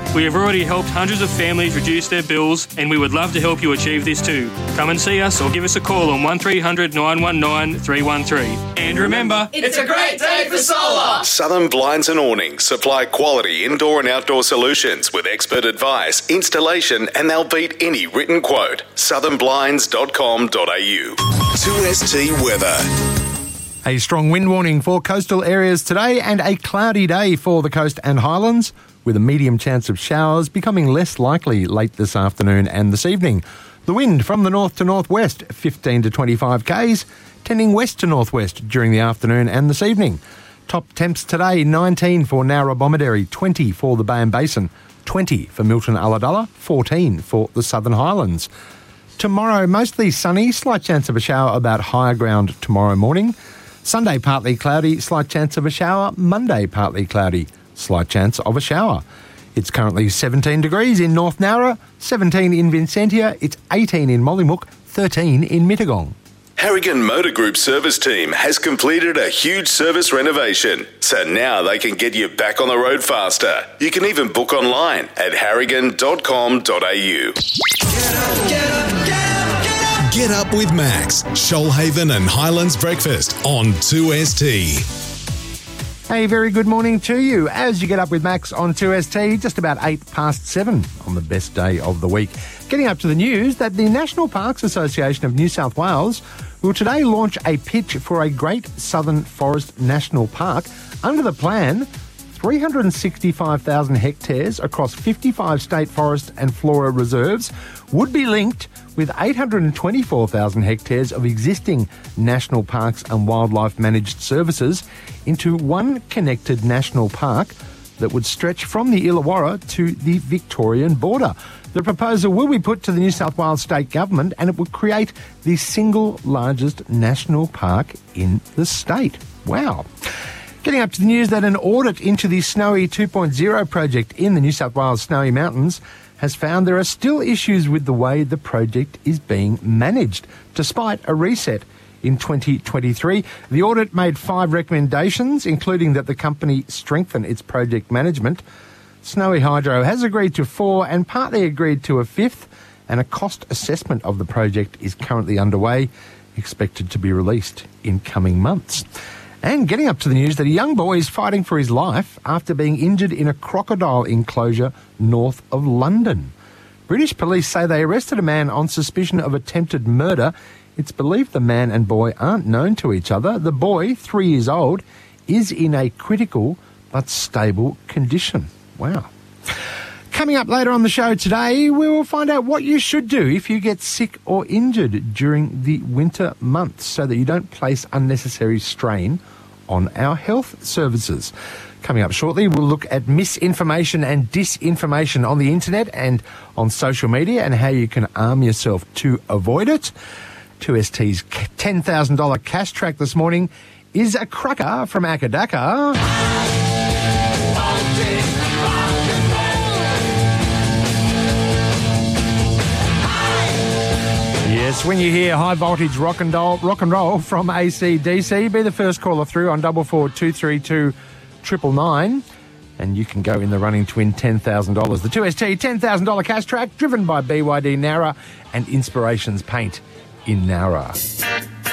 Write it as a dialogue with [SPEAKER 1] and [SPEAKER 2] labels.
[SPEAKER 1] We have already helped hundreds of families reduce their bills, and we would love to help you achieve this too. Come and see us or give us a call on 1300 919 313. And remember,
[SPEAKER 2] it's a great day for solar!
[SPEAKER 3] Southern Blinds and Awnings supply quality indoor and outdoor solutions with expert advice, installation, and they'll beat any written quote. southernblinds.com.au. 2ST weather.
[SPEAKER 4] A strong wind warning for coastal areas today and a cloudy day for the coast and highlands, with a medium chance of showers becoming less likely late this afternoon and this evening. The wind from the north to northwest, 15 to 25 k's, tending west to northwest during the afternoon and this evening. Top temps today, 19 for Narrabomideri, 20 for the Bay and Basin, 20 for Milton Ulladulla, 14 for the Southern Highlands. Tomorrow, mostly sunny, slight chance of a shower about higher ground tomorrow morning. Sunday, partly cloudy, slight chance of a shower. Monday, partly cloudy, slight chance of a shower. It's currently 17 degrees in North Nowra, 17 in Vincentia, it's 18 in Mollymook, 13 in Mittagong.
[SPEAKER 3] Harrigan Motor Group service team has completed a huge service renovation, so now they can get you back on the road faster. You can even book online at harrigan.com.au.
[SPEAKER 5] Get up with Max, Shoalhaven and Highlands Breakfast on 2ST.
[SPEAKER 4] Hey, very good morning to you. As you get up with Max on 2ST, just about 7:08 on the best day of the week. Getting up to the news that the National Parks Association of New South Wales will today launch a pitch for a Great Southern Forest National Park. Under the plan, 365,000 hectares across 55 state forest and flora reserves would be linked with 824,000 hectares of existing national parks and wildlife managed services into one connected national park that would stretch from the Illawarra to the Victorian border. The proposal will be put to the New South Wales State Government and it would create the single largest national park in the state. Wow. Getting up to the news that an audit into the Snowy 2.0 project in the New South Wales Snowy Mountains has found there are still issues with the way the project is being managed, despite a reset in 2023. The audit made 5 recommendations, including that the company strengthen its project management. Snowy Hydro has agreed to 4 and partly agreed to a 5th, and a cost assessment of the project is currently underway, expected to be released in coming months. And getting up to the news that a young boy is fighting for his life after being injured in a crocodile enclosure north of London. British police say they arrested a man on suspicion of attempted murder. It's believed the man and boy aren't known to each other. The boy, 3 years old, is in a critical but stable condition. Wow. Coming up later on the show today, we will find out what you should do if you get sick or injured during the winter months so that you don't place unnecessary strain on our health services. Coming up shortly, we'll look at misinformation and disinformation on the internet and on social media and how you can arm yourself to avoid it. 2ST's $10,000 cash track this morning is a cracker from Akadaka. Yes, when you hear high voltage rock and roll from AC/DC, be the first caller through on 442329 999, and you can go in the running to win $10,000. The 2ST $10,000 cash track, driven by BYD Nowra and Inspirations Paint in Nowra.